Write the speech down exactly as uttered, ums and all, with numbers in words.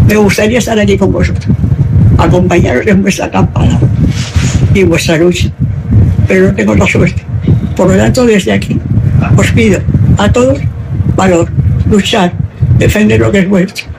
Me gustaría estar aquí con vosotros, acompañaros en vuestra campana y vuestra lucha, pero no tengo la suerte. Por lo tanto, desde aquí os pido a todos valor, luchar, defender lo que es vuestro.